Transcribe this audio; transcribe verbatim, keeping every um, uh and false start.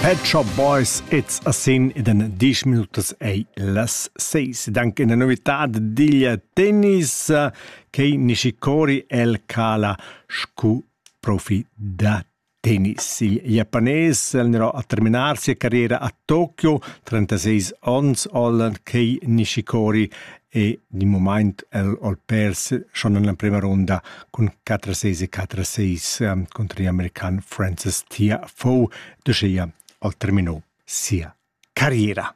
Pet Shop Boys, it's a sin in den dieci minutos e las seis. Dank in la novità del tennis, Kei Nishikori el Kala Scu profi da tennis. Il giapponese andrà a terminare la sua carriera a Tokyo, trentasei anni, al Kei Nishikori, e di momento el ha perso schon nella prima ronda con quattro sei e quattro sei um, contro l'americano Francis Tiafoe. Duscia al terminò sia carriera.